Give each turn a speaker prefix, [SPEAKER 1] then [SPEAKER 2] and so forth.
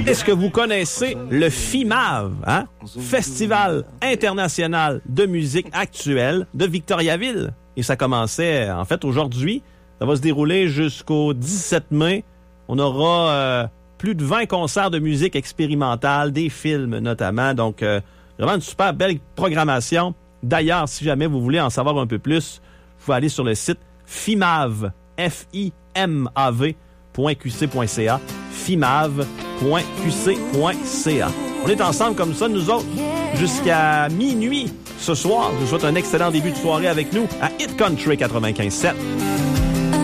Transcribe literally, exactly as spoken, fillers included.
[SPEAKER 1] Est-ce que vous connaissez le FIMAV, hein? Festival international de musique actuelle de Victoriaville? Et ça commençait, en fait, aujourd'hui. Ça va se dérouler jusqu'au dix-sept mai. On aura euh, plus de vingt concerts de musique expérimentale, des films notamment. Donc, euh, vraiment une super belle programmation. D'ailleurs, si jamais vous voulez en savoir un peu plus, vous pouvez aller sur le site fimav, F I M A V, .qc.ca, fimav point q c point c a. On est ensemble comme ça, nous autres, jusqu'à minuit ce soir. Je vous souhaite un excellent début de soirée avec nous à Hit Country quatre-vingt-quinze sept.